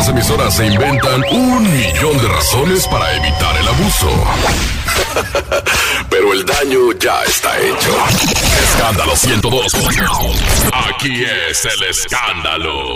otras emisoras se inventan 1,000,000 de razones para evitar el abuso. Pero el daño ya está hecho. Escándalo 102. Aquí es el escándalo.